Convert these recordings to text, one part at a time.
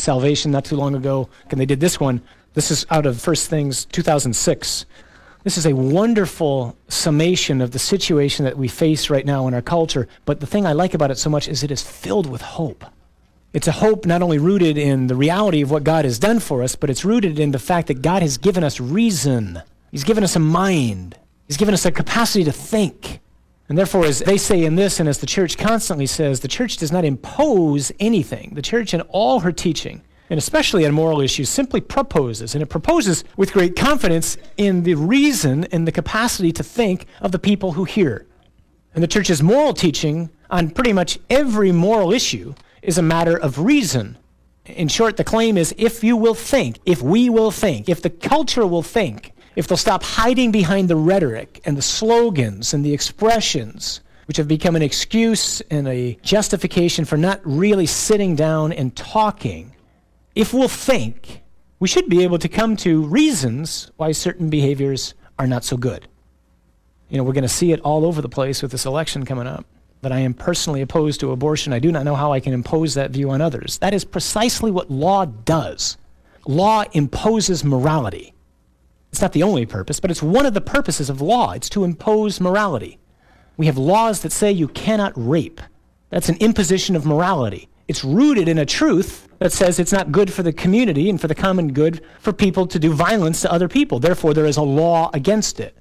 salvation not too long ago, and they did this one. This is out of First Things 2006. This is a wonderful summation of the situation that we face right now in our culture, but the thing I like about it so much is it is filled with hope. It's a hope not only rooted in the reality of what God has done for us, but it's rooted in the fact that God has given us reason. He's given us a mind. He's given us a capacity to think. And therefore, as they say in this, and as the church constantly says, the church does not impose anything. The church in all her teaching, and especially on moral issues, simply proposes. And it proposes with great confidence in the reason and the capacity to think of the people who hear. And the church's moral teaching on pretty much every moral issue is a matter of reason. In short, the claim is if you will think, if we will think, if the culture will think, if they'll stop hiding behind the rhetoric and the slogans and the expressions, which have become an excuse and a justification for not really sitting down and talking, if we'll think, we should be able to come to reasons why certain behaviors are not so good. You know, we're going to see it all over the place with this election coming up. That I am personally opposed to abortion. I do not know how I can impose that view on others. That is precisely what law does. Law imposes morality. It's not the only purpose, but it's one of the purposes of law. It's to impose morality. We have laws that say you cannot rape. That's an imposition of morality. It's rooted in a truth that says it's not good for the community and for the common good for people to do violence to other people. Therefore, there is a law against it.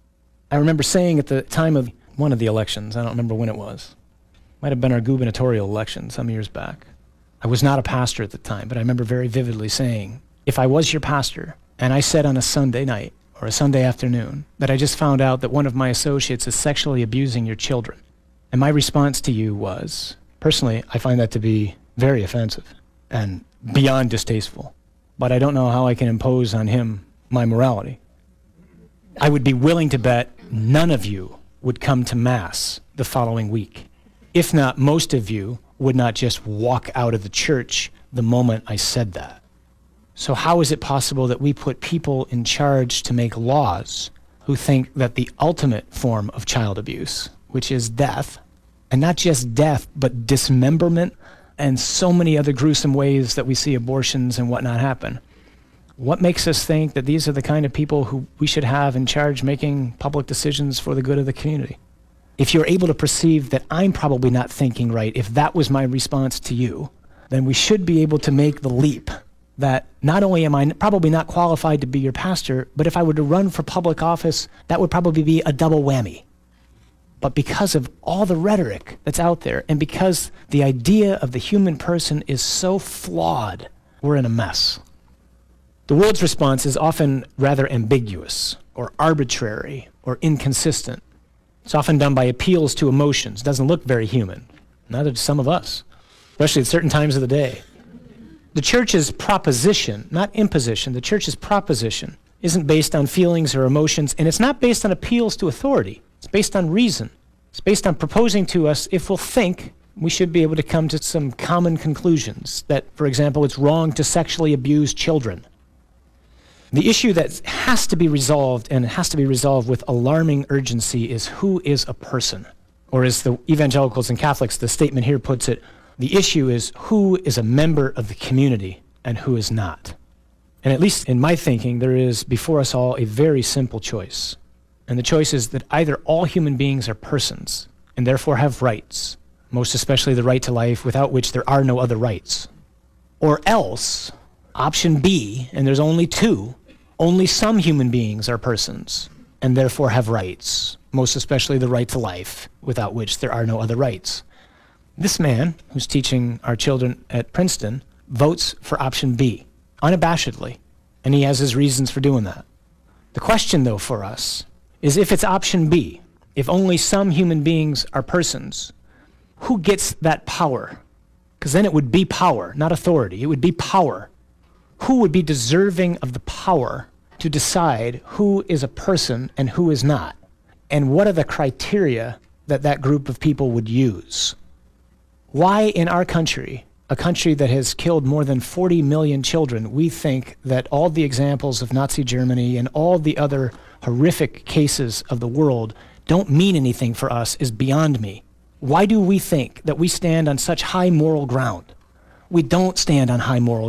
I remember saying at the time of one of the elections, I don't remember when it was. Might have been our gubernatorial election some years back. I was not a pastor at the time, but I remember very vividly saying, if I was your pastor, and I said on a Sunday night or a Sunday afternoon that I just found out that one of my associates is sexually abusing your children, and my response to you was, personally, I find that to be very offensive and beyond distasteful, but I don't know how I can impose on him my morality. I would be willing to bet none of you would come to Mass the following week. If not, most of you would not just walk out of the church the moment I said that. So how is it possible that we put people in charge to make laws who think that the ultimate form of child abuse, which is death, and not just death, but dismemberment, and so many other gruesome ways that we see abortions and whatnot happen, what makes us think that these are the kind of people who we should have in charge making public decisions for the good of the community? If you're able to perceive that I'm probably not thinking right, if that was my response to you, then we should be able to make the leap that not only am I probably not qualified to be your pastor, but if I were to run for public office, that would probably be a double whammy. But because of all the rhetoric that's out there, and because the idea of the human person is so flawed, we're in a mess. The world's response is often rather ambiguous or arbitrary or inconsistent. It's often done by appeals to emotions. It doesn't look very human. Neither do some of us, especially at certain times of the day. The church's proposition, not imposition, the church's proposition isn't based on feelings or emotions, and it's not based on appeals to authority. It's based on reason. It's based on proposing to us, if we'll think, we should be able to come to some common conclusions. That, for example, it's wrong to sexually abuse children. The issue that has to be resolved, and it has to be resolved with alarming urgency, is who is a person? Or as the evangelicals and Catholics, the statement here puts it, the issue is who is a member of the community and who is not. And at least in my thinking, there is before us all a very simple choice. And the choice is that either all human beings are persons and therefore have rights, most especially the right to life, without which there are no other rights. Or else, option B, and there's only two, only some human beings are persons and therefore have rights, most especially the right to life, without which there are no other rights. This man, who's teaching our children at Princeton, votes for option B, unabashedly, and he has his reasons for doing that. The question, though, for us is if it's option B, if only some human beings are persons, who gets that power? Because then it would be power, not authority. It would be power. Who would be deserving of the power to decide who is a person and who is not? And what are the criteria that that group of people would use? Why in our country, a country that has killed more than 40 million children, we think that all the examples of Nazi Germany and all the other horrific cases of the world don't mean anything for us is beyond me. Why do we think that we stand on such high moral ground? We don't stand on high moral